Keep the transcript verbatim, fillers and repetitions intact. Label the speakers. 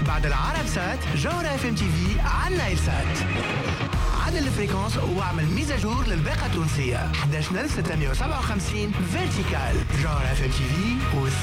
Speaker 1: بعد العرب سات جوهرة اف ام تي في على نايل سات. عدل الفريكونس واعمل ميزاجور للباقة التونسية احد عشر ألف وستمائة وسبعة وخمسين فيرتيكال. جوهرة اف ام تي في